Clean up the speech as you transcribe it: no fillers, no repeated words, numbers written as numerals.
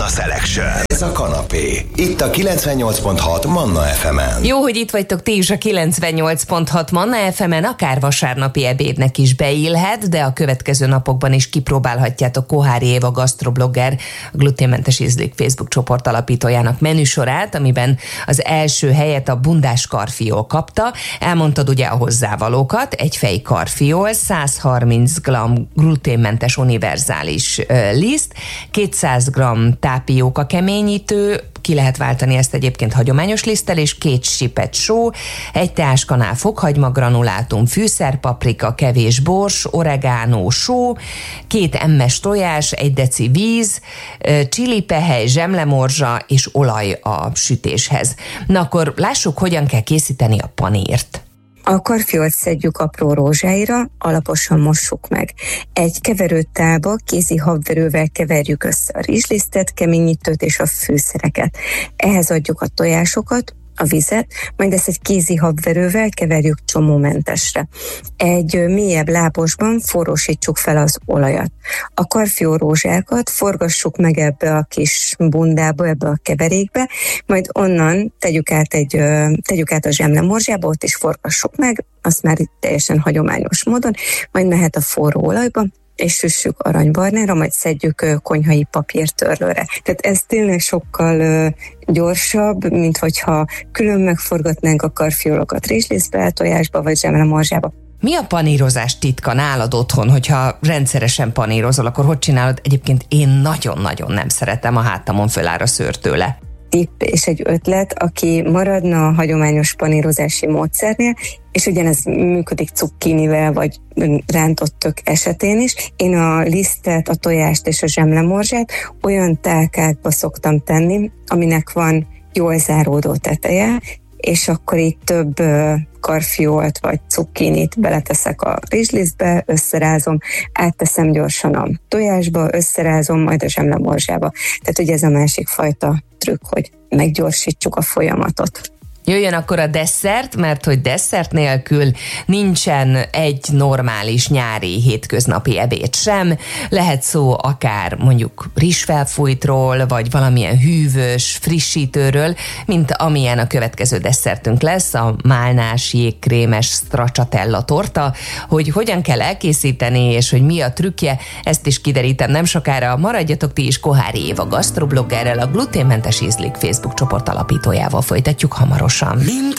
Manna Selection. Ez a kanapé. Itt a 98.6 Manna FM-en. Jó, hogy itt vagytok ti is a 98.6 Manna FM-en, akár vasárnapi ebédnek is beillhet, de a következő napokban is kipróbálhatjátok Kohári Éva gasztroblogger, a Gluténmentes Ízlik Facebook csoport alapítójának menüsorát, amiben az első helyet a bundás karfiol kapta. Elmondtad ugye a hozzávalókat: egy fej karfiol, 130 g gluténmentes univerzális liszt, 200 g tápióka keményítő, ki lehet váltani ezt egyébként hagyományos liszttel, és 2 sipet só, 1 teáskanál fokhagyma granulátum, fűszerpaprika, kevés bors, oregánó, só, 2 m-es tojás, 1 deci víz, csillipehely, zsemlemorzsa és olaj a sütéshez. Na akkor lássuk, hogyan kell készíteni a panírt. A karfiolt szedjük apró rózsáira, alaposan mossuk meg. Egy keverőtálba kézi habverővel keverjük össze a rizslisztet, keményítőt és a fűszereket. Ehhez adjuk a tojásokat, a vizet, majd ezt egy kézi habverővel keverjük csomómentesre. Egy mélyebb lábosban forrósítsuk fel az olajat. A karfiol rózsákat forgassuk meg ebbe a kis bundába, ebbe a keverékbe, majd onnan tegyük át a zsemlemorzsába, ott is forgassuk meg, azt már itt teljesen hagyományos módon, majd mehet a forró olajba, és süssük aranybarnára, majd szedjük konyhai papírtörlőre. Tehát ez tényleg sokkal gyorsabb, mint hogyha külön megforgatnánk a karfiolokat rizslisztbe, tojásba vagy zsemlemorzsába. Mi a panírozás titka nálad otthon, hogyha rendszeresen panírozol, akkor hogy csinálod? Egyébként én nagyon-nagyon nem szeretem, a hátamon föláll a szőr tőle. Tipp és egy ötlet, aki maradna a hagyományos panírozási módszernél, és ugyanez működik cukkinivel, vagy rántott tök esetén is. Én a lisztet, a tojást és a zsemlemorzsát olyan tálkákba szoktam tenni, aminek van jól záródó teteje, és akkor itt több karfiolt vagy cukkinit beleteszek a rizslisztbe, összerázom, átteszem gyorsan a tojásba, összerázom, majd a zsemlemorzsába. Tehát ugye ez a másik fajta trükk, hogy meggyorsítsuk a folyamatot. Jöjjön akkor a desszert, mert hogy desszert nélkül nincsen egy normális nyári hétköznapi ebéd sem. Lehet szó akár mondjuk rizsfelfújtról, vagy valamilyen hűvös frissítőről, mint amilyen a következő desszertünk lesz, a málnás jégkrémes stracciatella torta. Hogy hogyan kell elkészíteni, és hogy mi a trükkje, ezt is kiderítem nem sokára. Maradjatok ti is Kohári Éva gasztrobloggerrel, a Gluténmentes Ízlik Facebook csoport alapítójával folytatjuk hamarosan.